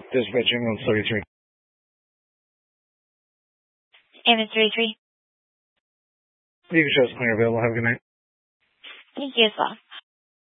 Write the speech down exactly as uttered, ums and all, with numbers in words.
Dispatching on thirty-three. Ambulance thirty-three. You can show us when you're available. Have a good night. Thank you as well.